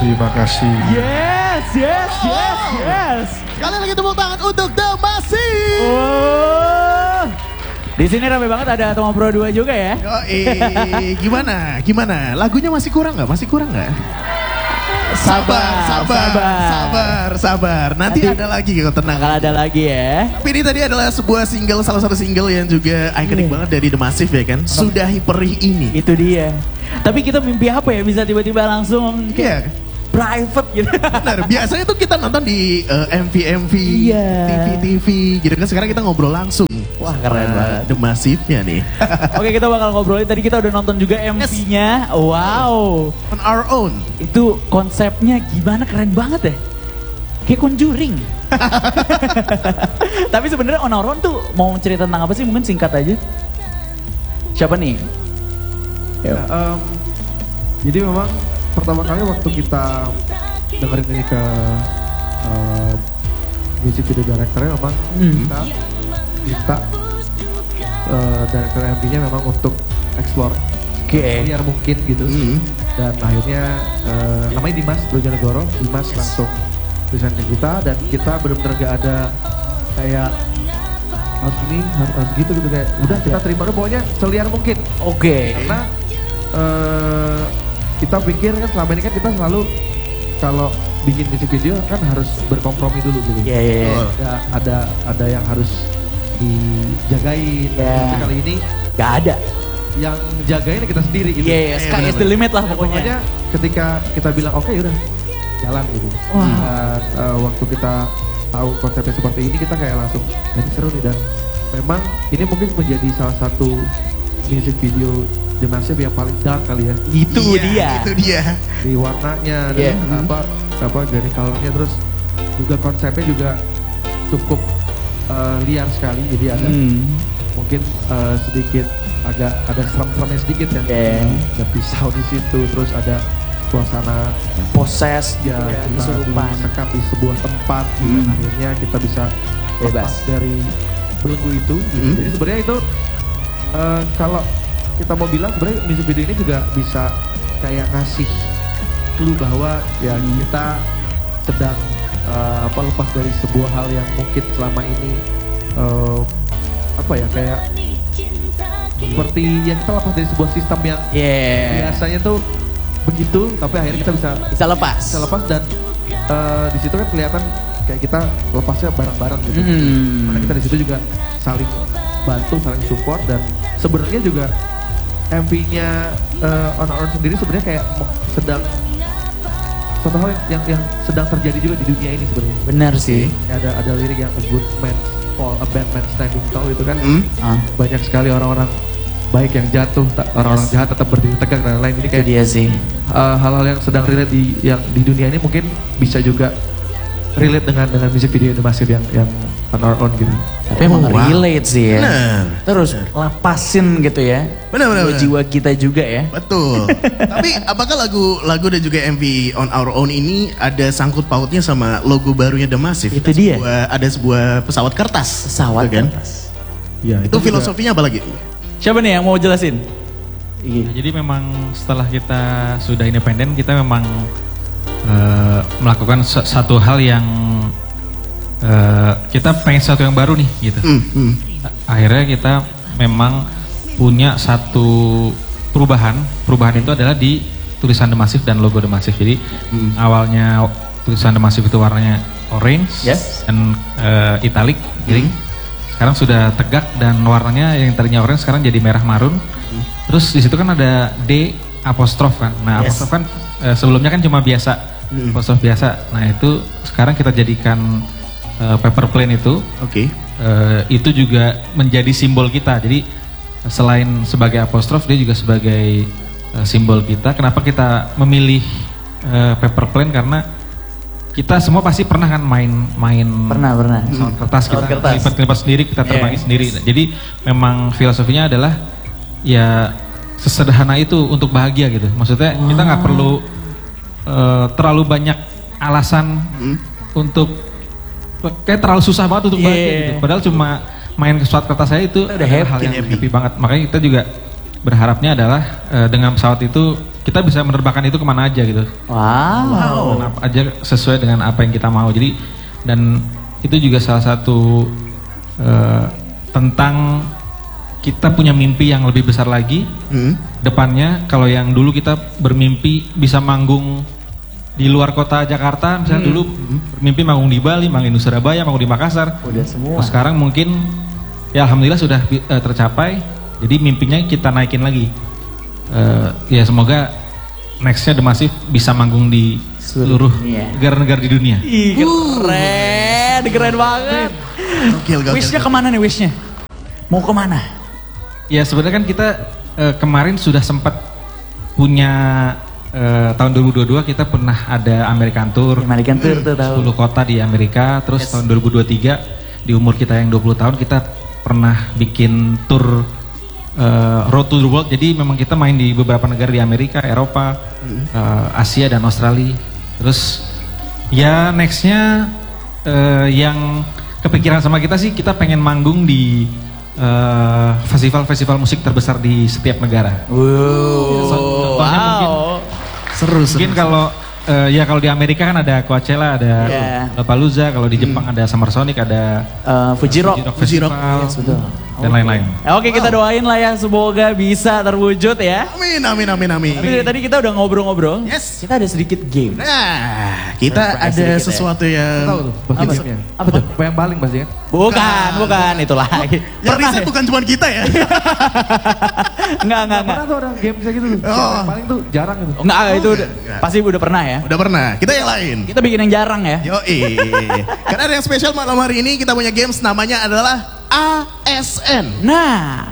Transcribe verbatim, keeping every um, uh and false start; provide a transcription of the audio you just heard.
Terima kasih. Yes, yes, yes, yes. Sekali lagi tepuk tangan untuk The Massive. Oh. Di sini rame banget, ada Tomo Pro dua juga ya. Yoi, gimana? Gimana? Lagunya masih kurang nggak? Masih kurang nggak? Sabar, sabar, sabar, sabar, sabar. Nanti, Nanti ada lagi kalau tenang. Kalau ada lagi ya. Tapi ini tadi adalah sebuah single, salah satu single yang juga ikonik yeah. banget dari The Massive ya kan. Sudahi perih ini. Itu dia. Tapi kita mimpi apa ya bisa tiba-tiba langsung kayak yeah. private gitu. Benar, biasanya tuh kita nonton di uh, M V M V, yeah. T V T V gitu kan. Sekarang kita ngobrol langsung. Wah keren uh, banget. The Massive-nya nih. Oke, kita bakal ngobrolin. Tadi kita udah nonton juga M V-nya. Yes. Wow. On Our Own. Itu konsepnya gimana, keren banget ya. Kayak Conjuring. Tapi sebenarnya On Our Own tuh mau cerita tentang apa sih? Mungkin singkat aja. Siapa nih? Ya, um, jadi memang pertama kali waktu kita dengerin ini ke uh, music video directornya memang hmm. kita kita uh, director M V-nya memang untuk explore okay. biar mungkin gitu hmm. dan akhirnya uh, namanya Dimas Brojonegoro. Dimas yes. langsung tulisan ke kita dan kita benar-benar gak ada kayak harus ini harus, harus gitu gitu kayak udah kita terima dulu pokoknya seliar mungkin. Oke. Okay. Karena uh, kita pikir kan selama ini kan kita selalu kalau bikin music video kan harus berkompromi dulu gitu. Iya yeah, iya. Yeah, yeah. Ada ada ada yang harus dijagain. Yeah. Tapi kali ini gak ada. Yang jagain kita sendiri gitu. Iya yeah, yeah. Sky is the limit lah pokoknya. Pokoknya ketika kita bilang oke okay, udah jalan gitu. Wow. Dan uh, waktu kita tahu konsepnya seperti ini kita kayak langsung ini seru nih dan memang ini mungkin menjadi salah satu music video The Massive yang paling dark kali ya. Itu iya, dia. Itu dia. Di warnanya, yeah. dan apa apa dari colornya terus juga konsepnya juga cukup uh, liar sekali. Jadi ada hmm. mungkin uh, sedikit agak ada serem-seremnya sedikit kan. Yeah. Ada pisau di situ, terus ada suasana poses ya, ya, kita disekap di sebuah tempat. Hmm. Dan akhirnya kita bisa bebas dari belenggu itu. Gitu. Hmm. Jadi sebenarnya itu uh, kalau kita mau bilang sebenarnya music video ini juga bisa kayak ngasih clue bahwa ya hmm. kita sedang uh, apa lepas dari sebuah hal yang mungkin selama ini uh, apa ya kayak seperti yang kita lepas dari sebuah sistem yang yeah. biasanya tuh begitu tapi akhirnya kita bisa bisa lepas bisa lepas dan uh, di situ kan kelihatan kayak kita lepasnya bareng-bareng gitu. Hmm. Karena kita di situ juga saling bantu, saling support dan sebenarnya juga M V-nya uh, On Our Own sendiri sebenarnya kayak sedang suatu hal yang yang sedang terjadi juga di dunia ini sebenarnya. Benar sih. Ada ada lirik yang a good man fall, a bad man standing tall itu kan. Hmm? Ah. Banyak sekali orang-orang baik yang jatuh, orang-orang yes. jahat tetap berdiri tegak dan lain-lain. Ini kayak dia sih. Uh, hal-hal yang sedang relate di yang di dunia ini mungkin bisa juga relate dengan dengan music video The Massive yang yang On Our Own gitu. Tapi emang oh, wow. relate sih ya. Bener. Terus bener. Lepasin gitu ya. Benar-benar. Jiwa kita juga ya. Betul. Tapi apakah lagu-lagu dan juga M V On Our Own ini ada sangkut pautnya sama logo barunya The Massive? Itu dia. Sebuah, ada sebuah pesawat kertas. Pesawat gitu kan? kertas. Ya, itu, itu filosofinya apa lagi? Siapa nih yang mau jelasin? Nah, jadi memang setelah kita sudah independen kita memang uh, melakukan satu hal yang Uh, kita pengen sesuatu yang baru nih gitu. Mm, mm. Akhirnya kita memang punya satu perubahan. Perubahan itu adalah di tulisan The Massive dan logo The Massive. Jadi mm. awalnya tulisan The Massive itu warnanya orange yes. dan uh, italic, giring. Mm. Sekarang sudah tegak dan warnanya yang tadinya orange sekarang jadi merah marun. Mm. Terus di situ kan ada D apostrof kan. Nah yes. apostrof kan uh, sebelumnya kan cuma biasa, mm. apostrof biasa. Nah itu sekarang kita jadikan Uh, paper plane itu, oke, okay. uh, itu juga menjadi simbol kita. Jadi selain sebagai apostrof, dia juga sebagai uh, simbol kita. Kenapa kita memilih uh, paper plane? Karena kita semua pasti pernah kan main-main pernah pernah pesawat kertas, kita lipat-lipat sendiri, kita terbangin yeah. sendiri. Jadi memang filosofinya adalah ya sesederhana itu untuk bahagia gitu. Maksudnya wow. kita nggak perlu uh, terlalu banyak alasan hmm. untuk kayak terlalu susah banget untuk yeah. bahagia gitu. Padahal cuma main ke pesawat kertas saya itu udah happy, hal yang happy. happy banget. Makanya kita juga berharapnya adalah uh, dengan pesawat itu kita bisa menerbangkan itu kemana aja gitu. Wow. Kemana aja sesuai dengan apa yang kita mau. Jadi dan itu juga salah satu uh, tentang kita punya mimpi yang lebih besar lagi. Hmm. Depannya kalau yang dulu kita bermimpi bisa manggung di luar kota Jakarta, misalnya hmm. dulu bermimpi manggung di Bali, manggung di Surabaya, manggung di Makassar. Udah semua. Nah, sekarang mungkin ya alhamdulillah sudah uh, tercapai. Jadi mimpinya kita naikin lagi. Uh, ya semoga nextnya The Massive bisa manggung di seluruh negara-negara di dunia. Ih, keren, uh. keren banget. Wishnya kemana nih wishnya? Mau kemana? Ya sebenarnya kan kita uh, kemarin sudah sempat punya uh, tahun dua ribu dua puluh dua kita pernah ada American Tour. American Tour tuh tahu. sepuluh kota di Amerika. Terus yes. tahun dua ribu dua puluh tiga di umur kita yang dua puluh tahun kita pernah bikin tour Uh, Road to the World. Jadi memang kita main di beberapa negara di Amerika, Eropa, uh, Asia dan Australia. Terus ya nextnya uh, yang kepikiran sama kita sih kita pengen manggung di uh, festival-festival musik terbesar di setiap negara. Wow, so, wow. Mungkin, seru. Mungkin kalau uh, ya kalau di Amerika kan ada Coachella, ada yeah. Lollapalooza. Kalau di Jepang hmm. ada Summer Sonic, ada uh, Fuji Rock, Fuji Rock Festival. Yes, betul. Dan lain-lain. Oke, wow. Kita doain lah ya semoga bisa terwujud ya. Amin, amin, amin, amin. Tapi dari tadi kita udah ngobrol-ngobrol. Yes. Kita ada sedikit game. Nah, kita ada sesuatu ya. yang. Tahu tuh, apa, apa tuh? Yang baling pasti kan? Bukan, nah, bukan itu lagi. Yang riset bukan cuma kita ya. Enggak, enggak, enggak. Pernah tuh orang game kayak gitu tuh. Oh. Yang paling tuh jarang gitu. Enggak, oh, itu udah, pasti udah pernah ya. Udah pernah. Kita yang lain. Kita bikin yang jarang ya. Yoi. Karena ada yang spesial malam hari ini kita punya games namanya adalah A S N. Nah,